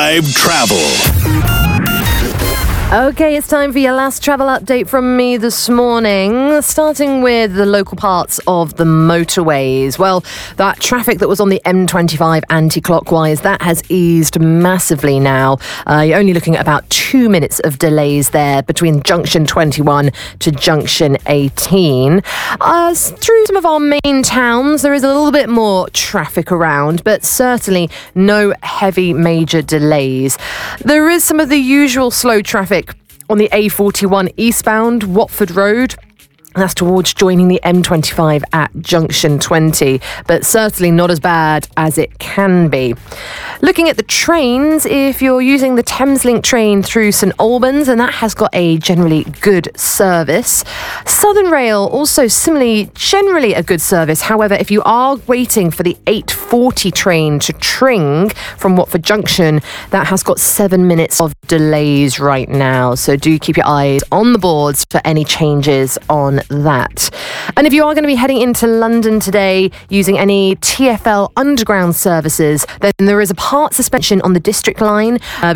Drive Travel. Okay, it's time for your last travel update from me this morning, starting with the local parts of the motorways. Well, that traffic that was on the M25 anti-clockwise, that has eased massively now. You're only looking at about 2 minutes of delays there between junction 21 to junction 18. Through some of our main towns, there is a little bit more traffic around, but certainly no heavy major delays. There is some of the usual slow traffic on the A41 eastbound Watford Road. That's towards joining the M25 at junction 20, but certainly not as bad as it can be. Looking at the trains, if you're using the Thameslink train through St Albans, and that has got a generally good service. Southern Rail also similarly generally a good service. However, if you are waiting for the 8:40 train to Tring from Watford Junction, that has got 7 minutes of delays right now. So do keep your eyes on the boards for any changes on that. And if you are going to be heading into London today using any TfL Underground services, then there is a part suspension on the District line